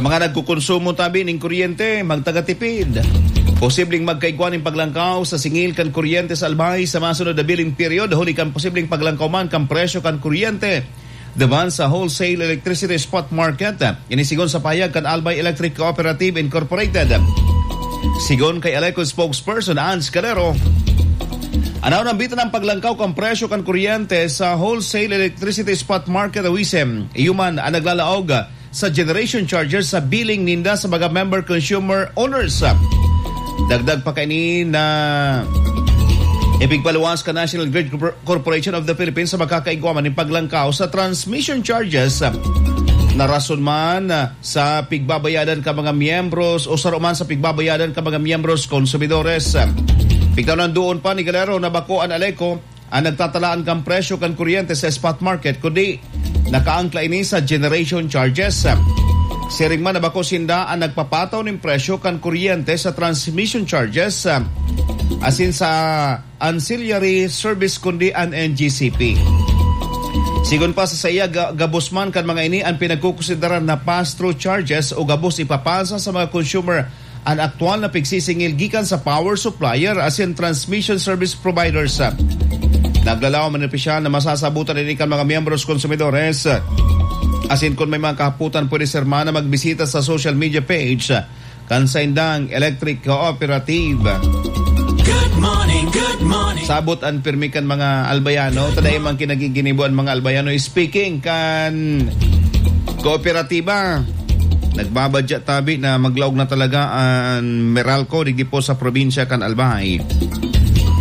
Sa mga nagkukonsumo tabi ng kuryente, magtagatipid. Posibleng magkaigwan ng paglangkaw sa singil kan kuryente sa Albay sa masunod na billing period. Huli kan posibleng paglangkaw man kan presyo kan kuryente. Devan sa wholesale electricity spot market. Inisigon sa payag kan Albay Electric Cooperative Incorporated. Sigon kay Aleco spokesperson Ans Calero. Anaw nang bitan ang paglangkaw kan presyo kan kuryente sa wholesale electricity spot market awisem. Iyuman ang naglalaog sa generation charges sa billing ninda sa mga member consumer owners. Dagdag pa kaini na ipigpaluwas ka National Grid Corporation of the Philippines sa makakaigwaman ng paglangkaw sa transmission charges na rason man sa pigbabayadan ka mga miyembros o saruman sa pigbabayadan ka mga miyembros konsumidores. Pigtaw doon pa ni Galero na bako an Aleco ang nagtatalaan kang presyo kan kuryente sa spot market kundi nakaangkla ini sa generation charges. Siring man na bako sinda ang nagpapataw ng presyo kan kuryente sa transmission charges asin sa ancillary service kundi ang NGCP. Sigon pa sa saya gabos man kan mga ini ang pinagkukonsideran na pass-through charges o gabos ipapasa sa mga consumer ang aktual na pigsisingil gikan sa power supplier asin transmission service providers. Naglalaw man opisyal na masasabutan din kan mga miyembros konsumidores. Asin kung may mga kahaputan pwede sir man na magbisita sa social media page kan sa Indang Electric Cooperative. Good morning, good morning. Sabot ang pirmikan mga albayano. Taday man kinagiginibuan mga albayano. Speaking kan kooperatiba, nagbabadya tabi na maglaog na talaga ang Meralco digdi po sa probinsya kan Albay.